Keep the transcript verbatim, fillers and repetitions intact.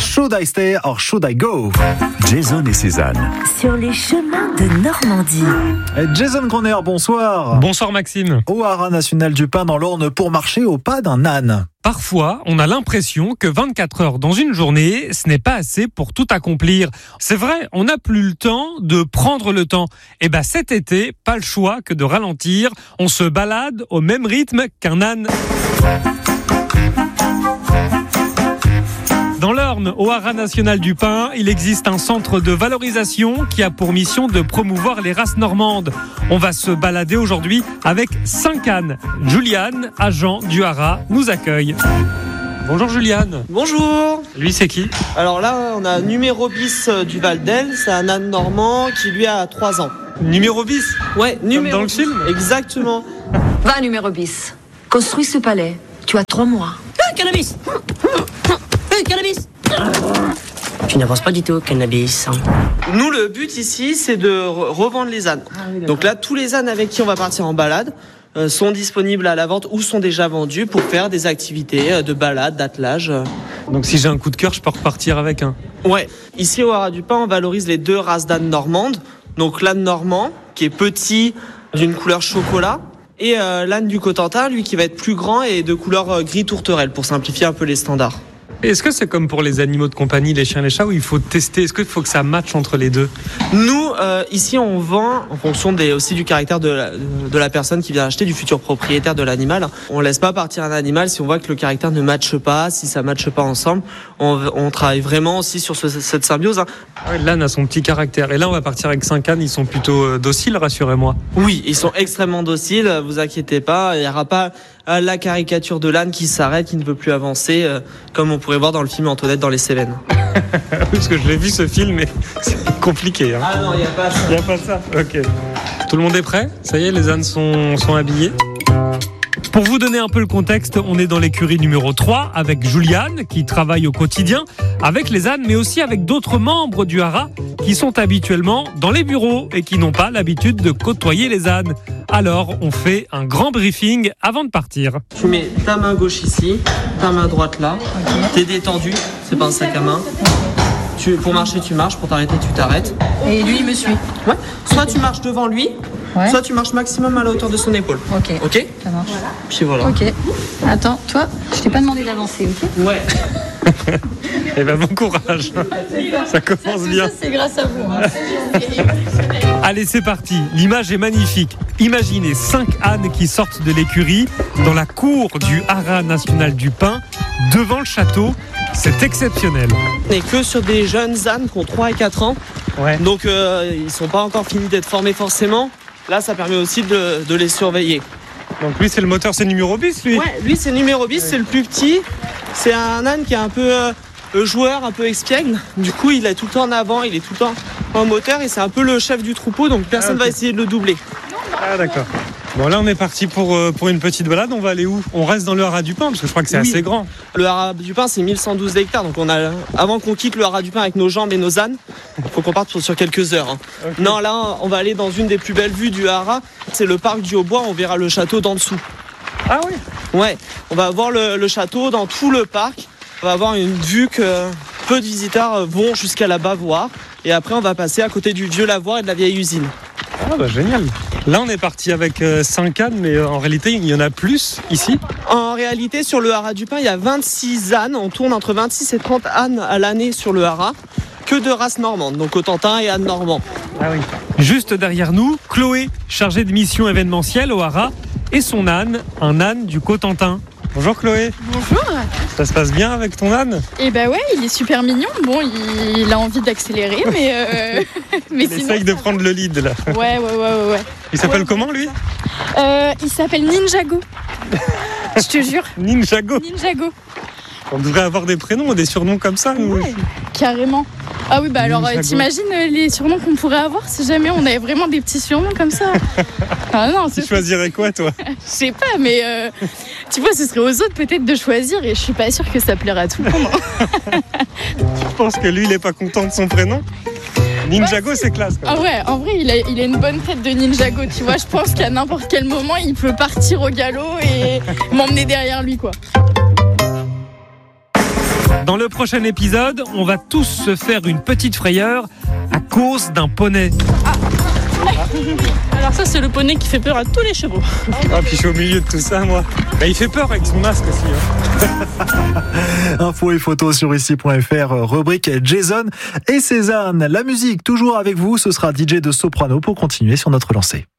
Should I Stay or Should I Go? Jason et Cézanne. Sur les chemins de Normandie. Jason Groner, bonsoir. Bonsoir Maxime. Au Haras national du Pin dans l'Orne pour marcher au pas d'un âne. Parfois, on a l'impression que vingt-quatre heures dans une journée, ce n'est pas assez pour tout accomplir. C'est vrai, on n'a plus le temps de prendre le temps. Et ben cet été, pas le choix que de ralentir. On se balade au même rythme qu'un âne. Dans l'Orne, au Haras national du Pin, il existe un centre de valorisation qui a pour mission de promouvoir les races normandes. On va se balader aujourd'hui avec cinq ânes. Juliane, agent du Haras, nous accueille. Bonjour Juliane. Bonjour. Lui, c'est qui? Alors là, on a numéro bis du Val d'El. C'est un âne normand qui lui a trois ans. Numéro bis? Ouais, numéro dans le bis. film. Exactement. Va, numéro bis. Construis ce palais. Tu as trois mois. Ah, cannabis. Hey, cannabis. Tu n'avances pas du tout au cannabis. Nous, le but ici, c'est de re- revendre les ânes. Ah, oui, donc là, tous les ânes avec qui on va partir en balade euh, sont disponibles à la vente ou sont déjà vendus pour faire des activités euh, de balade, d'attelage. Donc si j'ai un coup de cœur, je peux repartir avec un. Ouais. Ici, au Haras du Pin, on valorise les deux races d'ânes normandes. Donc l'âne normand, qui est petit, d'une couleur chocolat. Et euh, l'âne du Cotentin, lui, qui va être plus grand et de couleur euh, gris tourterelle, pour simplifier un peu les standards. Est-ce que c'est comme pour les animaux de compagnie, les chiens, les chats, où il faut tester? Est-ce qu'il faut que ça matche entre les deux? Nous, euh, ici, on vend en fonction des, aussi du caractère de la, de la personne qui vient acheter, du futur propriétaire de l'animal. On laisse pas partir un animal si on voit que le caractère ne matche pas, si ça matche pas ensemble. On, on travaille vraiment aussi sur ce, cette symbiose. Hein. Ah oui, l'âne a son petit caractère. Et là, on va partir avec cinq ânes. Ils sont plutôt euh, dociles, rassurez-moi. Oui, ils sont extrêmement dociles. Vous inquiétez pas, il y aura pas la caricature de l'âne qui s'arrête, qui ne veut plus avancer, euh, comme on pourrait voir dans le film Antoinette dans les Cévennes. Parce que je l'ai vu ce film, mais c'est compliqué. Hein. Ah non, il n'y a pas ça. Il n'y a pas ça. Ok. Tout le monde est prêt? Ça y est, les ânes sont, sont habillés. Pour vous donner un peu le contexte, on est dans l'écurie numéro trois avec Juliane qui travaille au quotidien avec les ânes, mais aussi avec d'autres membres du Haras qui sont habituellement dans les bureaux et qui n'ont pas l'habitude de côtoyer les ânes. Alors, on fait un grand briefing avant de partir. Tu mets ta main gauche ici, ta main droite là. T'es détendu, c'est pas un sac à main. Tu, pour marcher, tu marches. Pour t'arrêter, tu t'arrêtes. Et lui, il me suit. Ouais. Soit tu marches devant lui, Ouais. soit tu marches maximum à la hauteur de son épaule. Ok. Ok. Ça marche. Puis voilà. Ok. Attends, toi, je t'ai pas demandé d'avancer, ok? Ouais. Eh ben, bon courage. Ça commence bien. Ça, c'est grâce à vous. Hein. Allez, c'est parti. L'image est magnifique. Imaginez cinq ânes qui sortent de l'écurie dans la cour du Haras national du Pin, devant le château. C'est exceptionnel. On n'est que sur des jeunes ânes qui ont trois et quatre ans. Ouais. Donc euh, ils sont pas encore finis d'être formés forcément. Là, ça permet aussi de, de les surveiller. Donc lui, c'est le moteur, c'est numéro bis, lui. Ouais, lui c'est numéro bis, c'est le plus petit. C'est un âne qui est un peu euh, joueur, un peu espiègle. Du coup, il est tout le temps en avant, il est tout le temps en moteur et c'est un peu le chef du troupeau, donc personne Ah, okay. va essayer de le doubler. Ah d'accord. Bon là on est parti pour, euh, pour une petite balade, on va aller où? On reste dans le Haras du Pin parce que je crois que c'est Oui. assez grand. Le Haras du Pin c'est mille cent douze hectares, donc on a, avant qu'on quitte le Haras du Pin avec nos jambes et nos ânes, il faut qu'on parte sur, sur quelques heures. Hein. Okay. Non, là on va aller dans une des plus belles vues du Haras, c'est le parc du Haut-Bois, on verra le château d'en dessous. Ah oui. Ouais, on va voir le, le château dans tout le parc, on va avoir une vue que peu de visiteurs vont jusqu'à là-bas voir, et après on va passer à côté du vieux lavoir et de la vieille usine. Ah bah génial. Là on est parti avec euh, cinq ânes, mais euh, en réalité il y en a plus ici. En réalité, sur le Haras du Pin, il y a vingt-six ânes. On tourne entre vingt-six et trente ânes à l'année sur le Haras. Que de races normandes, donc Cotentin et âne normand. Ah oui. Juste derrière nous, Chloé, chargée de mission événementielle au Haras, et son âne, un âne du Cotentin. Bonjour Chloé. Bonjour. Ça se passe bien avec ton âne? Et bah ouais, il est super mignon. Bon, il, il a envie d'accélérer, mais euh, mais Il sinon. essaye de prendre le lead là. Ouais, ouais, ouais, ouais. ouais. Il s'appelle Ouais. comment lui? Euh, il s'appelle Ninjago. Je te jure, Ninjago. Ninjago. On devrait avoir des prénoms ou des surnoms comme ça. nous. Ouais, carrément. Ah oui, bah alors euh, Ninjago. t'imagines euh, les surnoms qu'on pourrait avoir si jamais on avait vraiment des petits surnoms comme ça. Ah non, Tu c'est- choisirais quoi toi? je sais pas, mais euh, tu vois, ce serait aux autres peut-être de choisir et je suis pas sûre que ça plairait à tout le monde. Je pense que lui il est pas content de son prénom. Ninjago c'est classe quoi. Ah ouais, en vrai, il a, il a une bonne tête de Ninjago, tu vois. Je pense qu'à n'importe quel moment, il peut partir au galop et m'emmener derrière lui, quoi. Dans le prochain épisode, on va tous se faire une petite frayeur à cause d'un poney. Alors ça, c'est le poney qui fait peur à tous les chevaux. Ah, puis je suis au milieu de tout ça, moi. Bah, il fait peur avec son masque aussi. Hein. Infos et photos sur ici point f r, rubrique Jason et Cézanne. La musique, toujours avec vous, ce sera D J de Soprano pour continuer sur notre lancée.